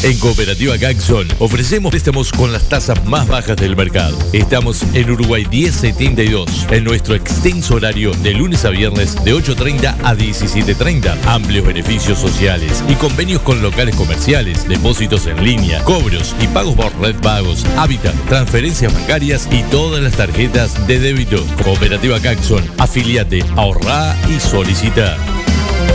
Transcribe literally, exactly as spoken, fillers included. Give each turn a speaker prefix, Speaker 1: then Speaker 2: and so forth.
Speaker 1: En Cooperativa Gaxon ofrecemos préstamos con las tasas más bajas del mercado. Estamos en Uruguay diez setenta y dos, en nuestro extenso horario de lunes a viernes de ocho treinta a diecisiete treinta. Amplios beneficios sociales y convenios con locales comerciales, depósitos en línea, cobros y pagos por Red Pagos, Hábitat, transferencias bancarias y todas las tarjetas de débito. Cooperativa Gaxon, afiliate, ahorrá y solicita.